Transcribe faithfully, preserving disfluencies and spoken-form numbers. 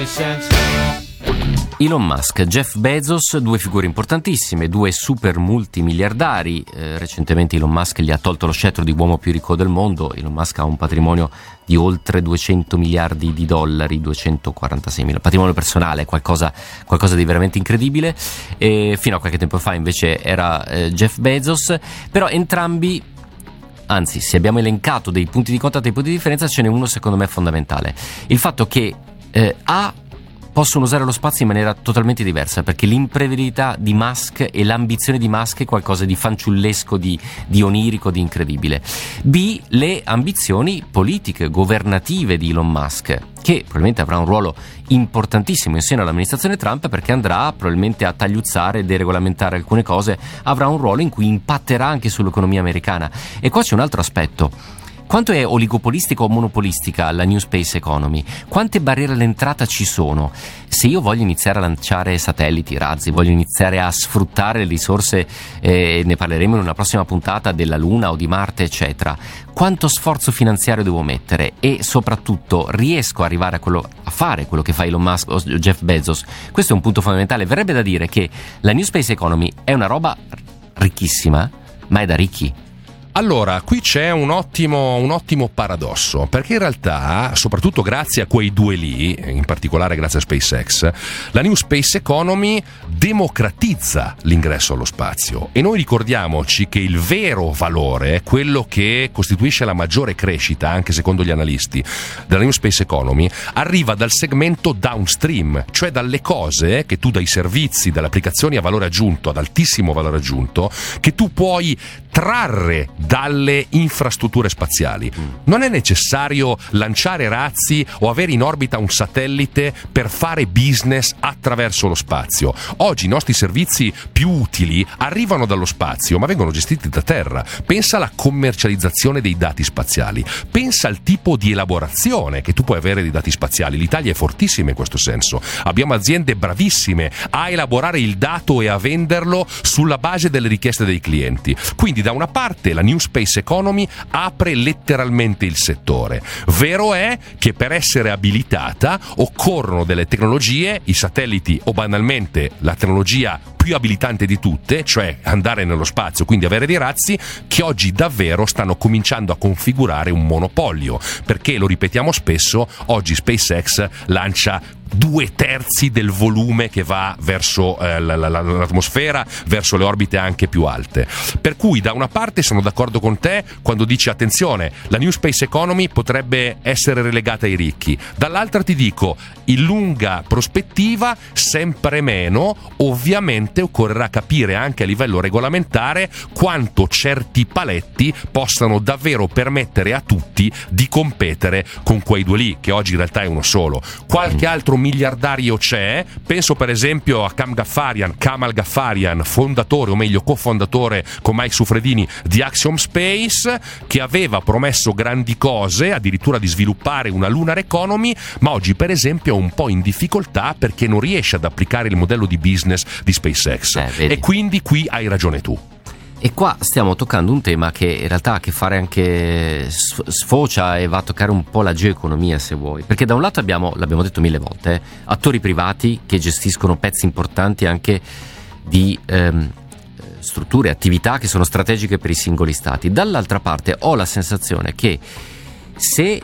Elon Musk, Jeff Bezos, due figure importantissime, due super multimiliardari. Eh, recentemente Elon Musk gli ha tolto lo scettro di uomo più ricco del mondo. Elon Musk ha un patrimonio di oltre duecento miliardi di dollari, duecentoquarantasei mila. Patrimonio personale, qualcosa, qualcosa di veramente incredibile. E fino a qualche tempo fa invece era eh, Jeff Bezos, però entrambi, anzi, se abbiamo elencato dei punti di contatto e dei punti di differenza, ce n'è uno secondo me fondamentale: il fatto che eh, A possono usare lo spazio in maniera totalmente diversa, perché l'imprevedibilità di Musk e l'ambizione di Musk è qualcosa di fanciullesco, di, di onirico, di incredibile. B, le ambizioni politiche, governative di Elon Musk, che probabilmente avrà un ruolo importantissimo in seno all'amministrazione Trump, perché andrà probabilmente a tagliuzzare e deregolamentare alcune cose, avrà un ruolo in cui impatterà anche sull'economia americana. E qua c'è un altro aspetto: quanto è oligopolistica o monopolistica la New Space Economy? Quante barriere all'entrata ci sono? Se io voglio iniziare a lanciare satelliti, razzi, voglio iniziare a sfruttare le risorse, eh, ne parleremo in una prossima puntata, della Luna o di Marte, eccetera, quanto sforzo finanziario devo mettere? E soprattutto, riesco a arrivare a, quello, a fare quello che fa Elon Musk o Jeff Bezos? Questo è un punto fondamentale. Verrebbe da dire che la New Space Economy è una roba ricchissima, ma è da ricchi. Allora, qui c'è un ottimo, un ottimo paradosso, perché in realtà, soprattutto grazie a quei due lì, in particolare grazie a SpaceX, la New Space Economy democratizza l'ingresso allo spazio. E noi ricordiamoci che il vero valore, quello che costituisce la maggiore crescita, anche secondo gli analisti, della New Space Economy, arriva dal segmento downstream, cioè dalle cose che tu, dai servizi, dalle applicazioni a valore aggiunto, ad altissimo valore aggiunto, che tu puoi trarre dalle infrastrutture spaziali. Non è necessario lanciare razzi o avere in orbita un satellite per fare business attraverso lo spazio. Oggi i nostri servizi più utili arrivano dallo spazio, ma vengono gestiti da terra. Pensa alla commercializzazione dei dati spaziali, pensa al tipo di elaborazione che tu puoi avere dei dati spaziali. L'Italia è fortissima in questo senso. Abbiamo aziende bravissime a elaborare il dato e a venderlo sulla base delle richieste dei clienti. Quindi da una parte la New Space Economy apre letteralmente il settore. Vero è che per essere abilitata occorrono delle tecnologie, i satelliti o banalmente la tecnologia più abilitante di tutte, cioè andare nello spazio, quindi avere dei razzi, che oggi davvero stanno cominciando a configurare un monopolio, perché, lo ripetiamo spesso, oggi SpaceX lancia due terzi del volume che va verso eh, l'atmosfera, verso le orbite anche più alte. Per cui da una parte sono d'accordo con te quando dici attenzione, la New Space Economy potrebbe essere relegata ai ricchi, dall'altra ti dico in lunga prospettiva sempre meno. Ovviamente occorrerà capire anche a livello regolamentare quanto certi paletti possano davvero permettere a tutti di competere con quei due lì, che oggi in realtà è uno solo. Qualche altro miliardario c'è, penso per esempio a Cam Gaffarian, Kamal Gaffarian, fondatore o meglio cofondatore con Mike Suffredini di Axiom Space, che aveva promesso grandi cose, addirittura di sviluppare una lunar economy, ma oggi per esempio è un po' in difficoltà perché non riesce ad applicare il modello di business di SpaceX, eh, e quindi qui hai ragione tu. E qua stiamo toccando un tema che in realtà ha a che fare anche, sfocia e va a toccare un po' la geoeconomia, se vuoi, perché da un lato abbiamo, l'abbiamo detto mille volte, eh, attori privati che gestiscono pezzi importanti anche di ehm, strutture, attività che sono strategiche per i singoli stati. Dall'altra parte ho la sensazione che se